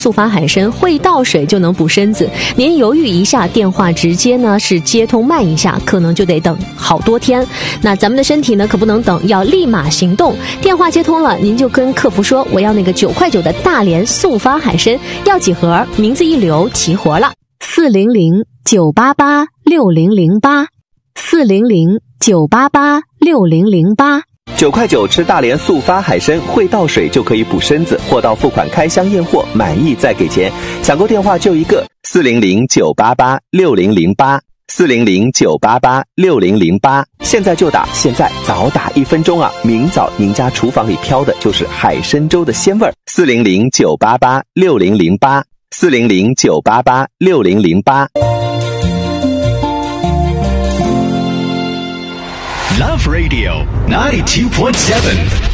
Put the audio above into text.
速发海参会倒水就能补身子，您犹豫一下，电话直接呢是接通慢一下，可能就得等好多天。那咱们的身体呢可不能等，要立马行动。电话接通了，您就跟客服说我要那个9块9的大连速发海参，要几盒？名字一留，齐活了。400-988-6008，400-988-6008。 9块9吃大连速发海参会倒水就可以补身子，货到付款开箱验货，满意再给钱。抢购电话就一个，400-988-6008，400-988-6008，现在就打，现在早打1分钟啊！明早您家厨房里飘的就是海参粥的鲜味儿。400-988-6008，400-988-6008。 Love Radio 92.7